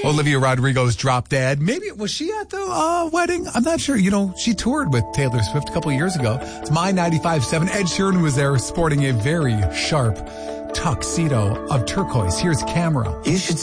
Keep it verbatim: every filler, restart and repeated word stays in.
Olivia Rodrigo's Drop Dead. Maybe, was she at the uh, wedding? I'm not sure. You know, she toured with Taylor Swift a couple of years ago. It's My ninety-five point seven. Ed Sheeran was there sporting a very sharp tuxedo of turquoise. Here's Camera. You should